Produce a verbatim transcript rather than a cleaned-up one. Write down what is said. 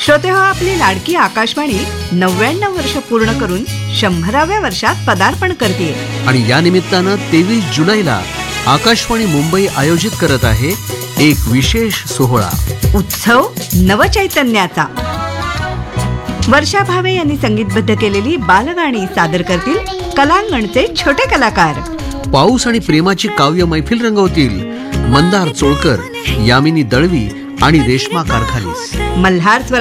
श्रोते हो, आपली लाडकी आकाशवाणी नव्याण्णव वर्ष पूर्ण करून शंभराव्या वर्षात पदार्पण करते. आणि या निमित्तानं तेवीस जुलैला आकाशवाणी मुंबई आयोजित करत आहे एक विशेष सोहळा, उत्सव नवचैतन्याचा. वर्षा भावे यांनी संगीतबद्ध केलेली बालगाणी सादर करतील कलांगणचे छोटे कलाकार. पाऊस आणि प्रेमाची काव्य मैफिल रंगवतील मंदार चोळकर, यामिनी दळवी आणि रेश्मा कारखालीस. मल्हार